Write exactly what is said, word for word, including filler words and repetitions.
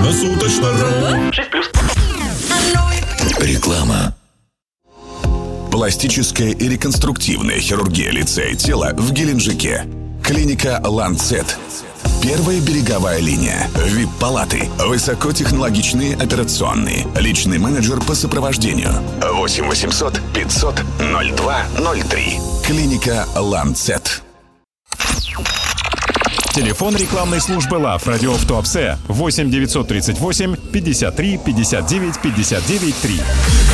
Круглосуточно. шесть плюс. Реклама. Пластическая и реконструктивная хирургия лица и тела в Геленджике. Клиника «Ланцет». Первая береговая линия. ви ай пи-палаты. Высокотехнологичные операционные. Личный менеджер по сопровождению. восемь восемьсот пятьсот ноль два ноль три. Клиника «Ланцет». Телефон рекламной службы ЛАФ «Радио в Туапсе» восемь девятьсот тридцать восемь пятьдесят три пятьдесят девять пятьдесят девять три.